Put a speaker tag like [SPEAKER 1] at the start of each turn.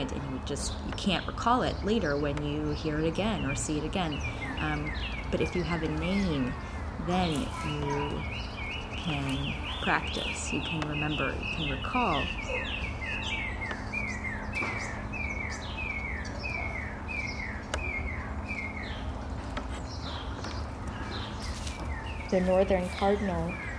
[SPEAKER 1] mind, and you can't recall it later when you hear it again or see it again. But if you have a name, then you can practice, you can remember, you can recall. The northern cardinal